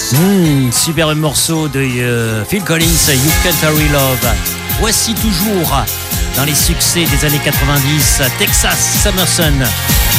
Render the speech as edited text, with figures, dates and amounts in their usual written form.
Super morceau de Phil Collins, You Can't Hurry Love. Voici toujours dans les succès des années 90, Texas Summer Sun.